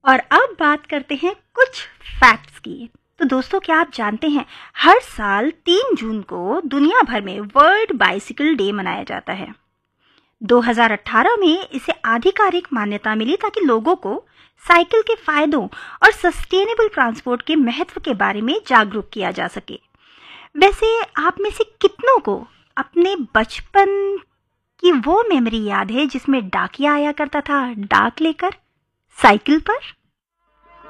और अब बात करते हैं कुछ फैक्ट्स की। तो दोस्तों, क्या आप जानते हैं हर साल 3 जून को दुनिया भर में वर्ल्ड बाइसिकल डे मनाया जाता है। 2018 में इसे आधिकारिक मान्यता मिली ताकि लोगों को साइकिल के फायदों और सस्टेनेबल ट्रांसपोर्ट के महत्व के बारे में जागरूक किया जा सके। वैसे आप में से कितनों को अपने बचपन की वो मेमोरी याद है जिसमें डाकिया आया करता था डाक लेकर साइकिल पर?